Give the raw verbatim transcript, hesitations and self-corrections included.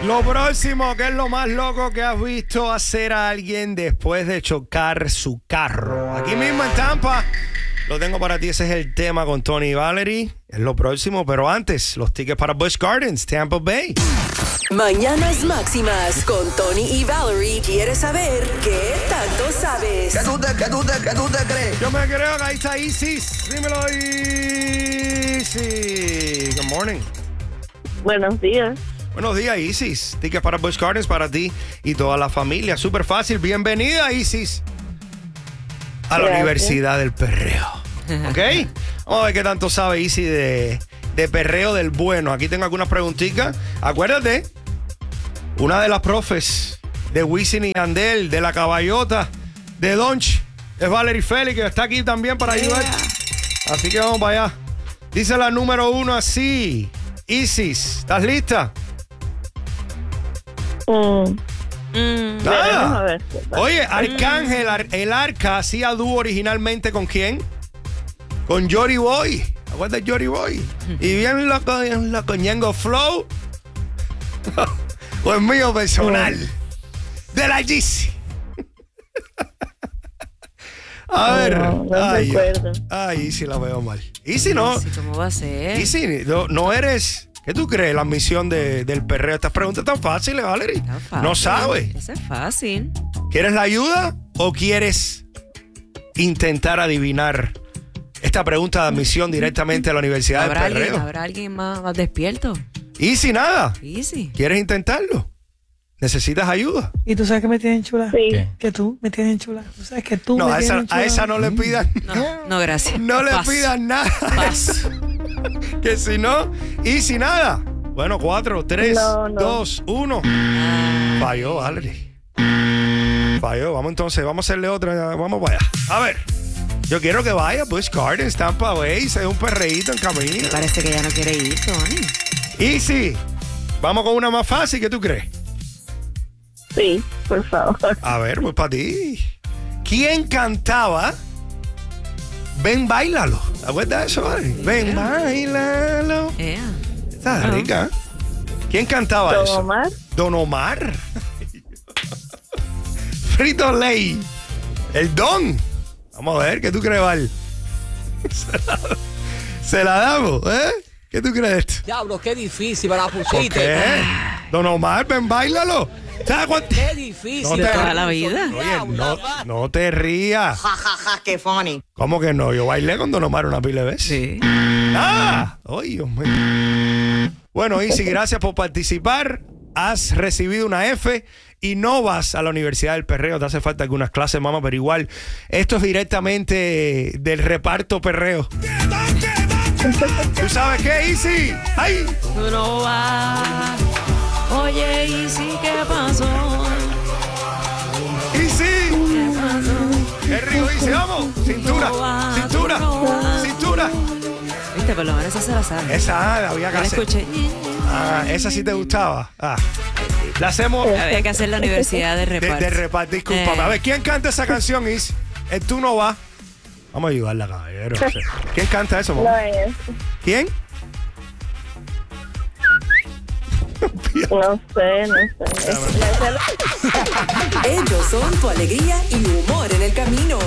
Lo próximo, ¿qué es lo más loco que has visto hacer a alguien después de chocar su carro? Aquí mismo en Tampa. Lo tengo para ti, ese es el tema con Tony y Valerie. Es lo próximo, pero antes, los tickets para Busch Gardens, Tampa Bay. Mañanas máximas con Tony y Valerie. ¿Quieres saber qué tanto sabes? ¿Qué tú te, qué tú te, qué tú te crees? Yo me creo que ahí está Isis. Dímelo, Isis. Good morning. Buenos días. Buenos días, Isis. Tickets para Busch Gardens para ti y toda la familia. Súper fácil. Bienvenida, Isis, a la Gracias. Universidad del Perreo. ¿Ok? Vamos a ver qué tanto sabe Isis de, de perreo del bueno. Aquí tengo algunas preguntitas. Acuérdate, una de las profes de Wisin y Yandel, de La Caballota, de Donch, es Valerie Félix, que está aquí también para ayudar. Así que vamos para allá. Dice la número uno así. Isis, ¿estás lista? Mm, Nada. veremos a ver. Oye, Arcángel, Ar- el Arca hacía dúo originalmente ¿con quién? Con Jory Boy. ¿Acuerdas de Jory Boy? Y bien loco, bien loco, Ñengo Flow. O el mío personal. De la Yeezy. A ver. No, no ay, recuerdo. ay, Easy la veo mal. Easy no. Sí, ¿cómo va a ser? Easy, no, no eres. ¿Qué tú crees? La misión de, del perreo. Estas preguntas tan fáciles, Valerie. Está fácil. No sabes. Eso es fácil. ¿Quieres la ayuda o quieres intentar adivinar esta pregunta de admisión directamente a la Universidad del ¿Habrá alguien, Perreo? ¿Habrá alguien más, más despierto? Y si nada, Easy. ¿quieres intentarlo? ¿Necesitas ayuda? ¿Y tú sabes que me tienes chula? Sí. ¿Qué? Que tú me tienes chula. ¿Tú sabes que tú No, me a esa, tienes chula? a esa no le pidan. No, no, gracias. No le Paso. pidan nada. Paso. Que si no, y si nada. Bueno, cuatro, tres, No, no. dos, uno. Falló, Valerie. Falló. Vamos entonces, vamos a hacerle otra. Vamos para allá. A ver. Yo quiero que vaya Busch Gardens, Tampa Bay, se dé un perreíto en camino. Parece que ya no quiere ir, Tony. Easy. Vamos con una más fácil, ¿qué tú crees? Sí, por favor. A ver, pues para ti. ¿Quién cantaba Ven, Báilalo? ¿Te acuerdas de eso, Valerie? Ven, Báilalo. Yeah. Está Ah. rica. ¿Quién cantaba Don eso? Omar. Don Omar. Frito Lay. El Don. Vamos a ver, ¿qué tú crees, Val? Se la, se la damos, ¿eh? ¿Qué tú crees de esto? Diablo, qué difícil me la ¿Por pusiste. qué? Don Omar, ven, báilalo. ¿Sabes cuánto? Qué difícil. No te- Toda la vida. Oye, no, no te rías. Ja, ja, ja, qué funny. ¿Cómo que no? Yo bailé con Don Omar una pila de veces. Sí. ¡Ah! ¡Ay, Dios mío! Bueno, Isi, gracias por participar. Has recibido una F y no vas a la Universidad del Perreo. Te hace falta algunas clases, mamá, pero igual. Esto es directamente del reparto Perreo. ¿Tú sabes qué, Isi? ¡Ay! Tú no vas. Oye, ¿y sí qué pasó? ¡Isi! ¿Qué pasó? ¡Qué rico, Isi! ¡Vamos! ¡Cintura! ¡Cintura! ¡Cintura! Viste, por lo menos esa se la sabe. Esa ah, había que Ya la hacer. escuché. Ah, esa sí te gustaba. Ah. La hacemos Había que hacer la universidad de de, reparto. de reparto. Discúlpame. Eh. A ver, ¿quién canta esa canción, Is? El Tú no vas. Vamos a ayudarla, caballero. O sea, ¿quién canta eso, mamá? No es. ¿Quién? No sé, no sé. Es- Ellos son tu alegría y humor en el camino.